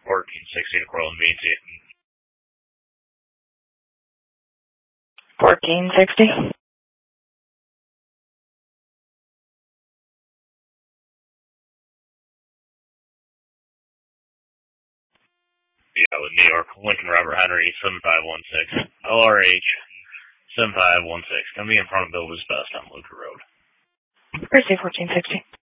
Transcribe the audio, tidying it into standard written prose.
1460 to Cortland BT. 1460. Yeah, with New York, Lincoln Robert Henry, 7516. LRH, 7516. Gonna be in front of Builder's Best on Luca Road. Proceed 1460.